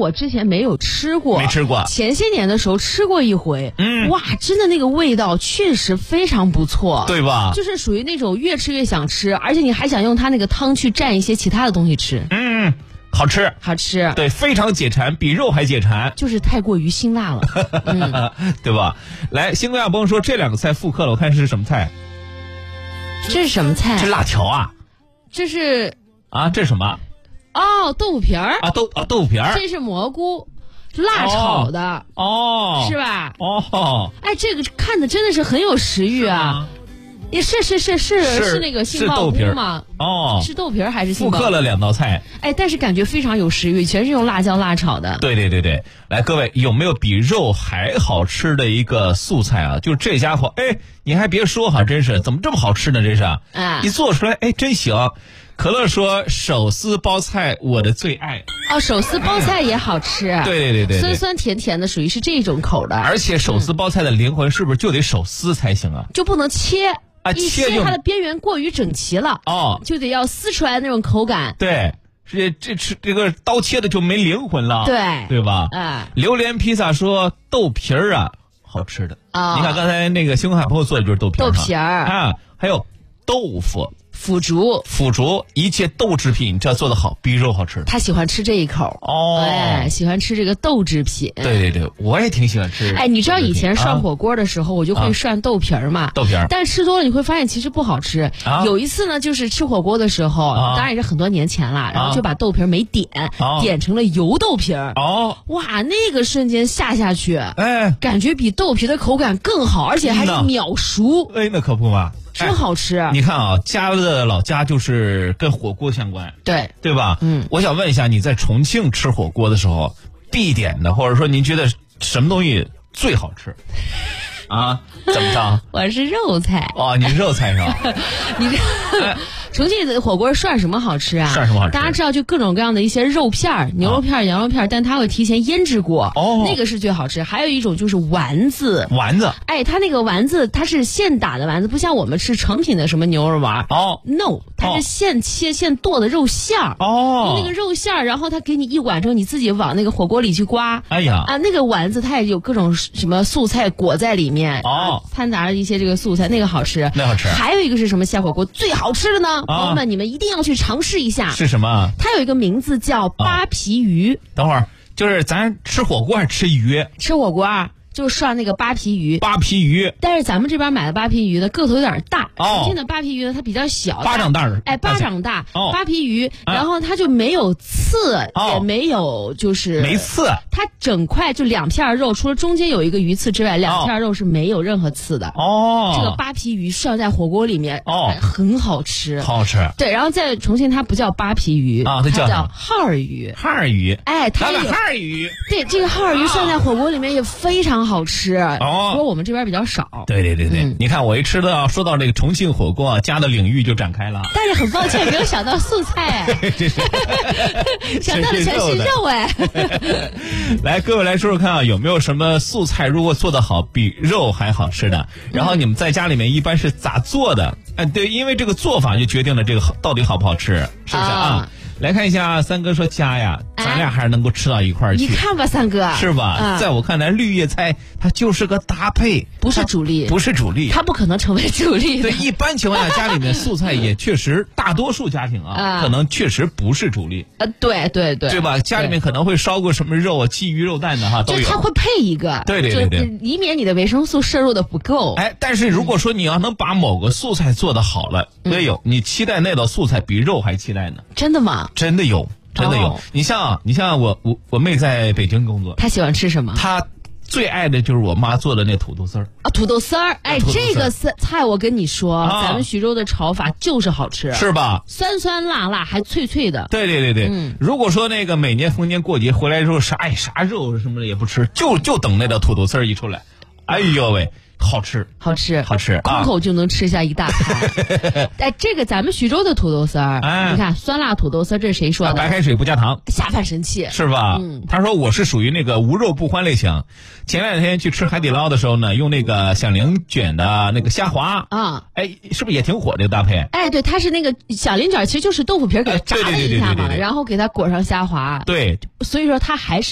我之前没有吃过， 没吃过。 前些年的时候吃过一回，哇，真的那个味道确实非常不错， 对吧？ 就是属于那种越吃越想吃，而且你还想用它那个汤去蘸一些其他的东西吃。 好吃， 好吃， 对，非常解馋，比肉还解馋， 就是太过于辛辣了， 对吧？来，星哥亚朋友说这两个菜复刻了，我看是什么菜？ 这是什么菜？ 这辣条啊？ 这是啊？这是什么？ 哦，豆腐皮儿啊，豆腐皮儿。 这是蘑菇辣炒的哦， 是吧？ 哦， 哎，这个看的真的是很有食欲啊。也是那个杏鲍菇吗？ 哦， 是豆皮儿还是杏鲍菇？ 复刻了2道菜。 哎，但是感觉非常有食欲，全是用辣椒辣炒的。 对，来各位，有没有比肉还好吃的一个素菜啊？就是这家伙，哎，你还别说哈，真是怎么这么好吃呢？这是一做出来，哎，真行。可乐说手撕包菜我的最爱。 哦，手撕包菜也好吃。 对， 酸酸甜甜的，属于是这种口的。 而且手撕包菜的灵魂是不是就得手撕才行啊？ 就不能切。一切它的边缘过于整齐了，就得要撕出来那种口感。 对，这个刀切的就没灵魂了，对吧？榴莲披萨说豆皮儿啊，好吃的。你看刚才那个星空海朋友做的就是豆皮儿啊，还有豆腐。 腐竹， 一切豆制品只要做得好，比肉好吃。 他喜欢吃这一口喜欢吃这个豆制品。 对，我也挺喜欢吃。 哎，你知道以前涮火锅的时候，我就会涮豆皮儿嘛， 豆皮儿。 但吃多了你会发现其实不好吃。有一次呢，就是吃火锅的时候，当然也是很多年前了，然后就把豆皮儿没点成了油豆皮儿。哇，那个瞬间下去，感觉比豆皮的口感更好，而且还是秒熟。 哎，那可不嘛。 真好吃。 你看啊，家的老家就是跟火锅相关，对吧？我想问一下，你在重庆吃火锅的时候必点的，或者说您觉得什么东西最好吃啊？怎么着？ 我是肉菜。 你是肉菜是吧？ 你这重庆的火锅涮什么好吃啊？ 涮什么好吃？ 大家知道就各种各样的一些肉片儿，牛肉片儿、羊肉片儿，但它会提前腌制过，那个是最好吃。还有一种就是丸子，哎，它那个丸子它是现打的丸子，不像我们吃成品的什么牛肉丸，no， 它是现切现剁的肉馅儿，用那个肉馅儿，然后它给你一碗之后，你自己往那个火锅里去刮，那个丸子它也有各种什么素菜裹在里面，掺杂了一些这个素菜，那个好吃，还有一个是什么下火锅最好吃的呢？朋友们，你们一定要去尝试一下。 是什么？ 它有一个名字叫扒皮鱼。 等会儿，就是咱吃火锅还是吃鱼？ 吃火锅啊，就是涮那个扒皮鱼。 扒皮鱼。 但是咱们这边买的扒皮鱼呢，个头有点大。重庆的扒皮鱼呢，它比较小， 巴掌大。 哎，巴掌大。扒皮鱼，然后它就没有刺，也没有就是没刺。 它整块就2片肉，除了中间有一个鱼刺之外，2片肉是没有任何刺的。这个扒皮鱼涮在火锅里面，很好吃， 好吃。 对，然后在重庆它不叫扒皮鱼它叫耗儿鱼。 耗儿鱼， 哎，它有耗儿鱼。 对，这个耗儿鱼涮在火锅里面也非常好吃。不过我们这边比较少。 对，你看我一吃到说到这个重庆火锅家的领域就展开了。 但是很抱歉，没有想到素菜，想到的全是肉哎。 来，各位来说说看啊，有没有什么素菜如果做得好，比肉还好吃的？然后你们在家里面一般是咋做的？对，因为这个做法就决定了这个到底好不好吃，是不是啊？来看一下，三哥说家呀，咱俩还是能够吃到一块儿去。 你看吧，三哥， 是吧？在我看来，绿叶菜它就是个搭配， 不是主力，它不可能成为主力的。 对，一般情况下，家里面素菜也确实，大多数家庭可能确实不是主力。对吧？家里面可能会烧过什么肉啊，鲫鱼肉蛋的都有。 就它会配一个， 对， 以免你的维生素摄入的不够。 哎，但是如果说你要能把某个素菜做得好了，你期待那道素菜比肉还期待呢？ 真的吗？ 真的有。你像我妹在北京工作， 她喜欢吃什么？ 她最爱的就是我妈做的那土豆丝儿啊，土豆丝儿。哎，这个菜我跟你说，咱们徐州的炒法就是好吃， 是吧？ 酸酸辣辣还脆脆的。 对。如果说那个每年逢年过节回来之后啥肉什么的也不吃，就等那道土豆丝儿一出来，哎呦喂！好吃，空口就能吃下一大盘。哎，这个咱们徐州的土豆丝儿，你看酸辣土豆丝儿，这是谁说的？ 白开水不加糖， 下饭神器， 是吧？他说我是属于那个无肉不欢类型。前2天去吃海底捞的时候呢，用那个响铃卷的那个虾滑哎，是不是也挺火这个搭配？ 哎，对，它是那个响铃卷，其实就是豆腐皮给它炸了一下嘛，然后给它裹上虾滑。 对， 所以说它还是